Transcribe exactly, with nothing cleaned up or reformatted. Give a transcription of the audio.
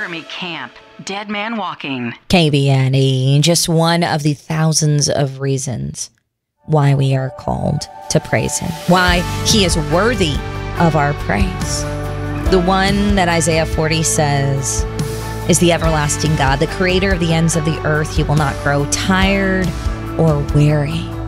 Jeremy Camp, Dead Man Walking. K B N E, just one of the thousands of reasons why we are called to praise him, why he is worthy of our praise. The one that Isaiah forty says is the everlasting God, the creator of the ends of the earth. He will not grow tired or weary.